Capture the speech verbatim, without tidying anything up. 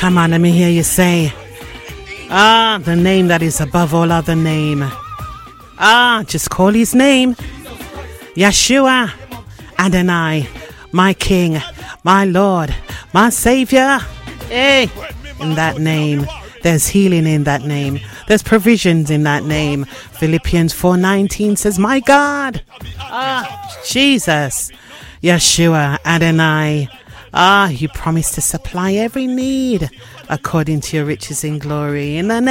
Come on, let me hear you say, ah, the name that is above all other name. Ah, just call his name. Yeshua, Adonai, my King, my Lord, my Savior. Hey, in that name, there's healing in that name. There's provisions in that name. Philippians four nineteen says, my God, ah, Jesus, Yeshua, Adonai. Ah, you promised to supply every need according to your riches in glory. In the name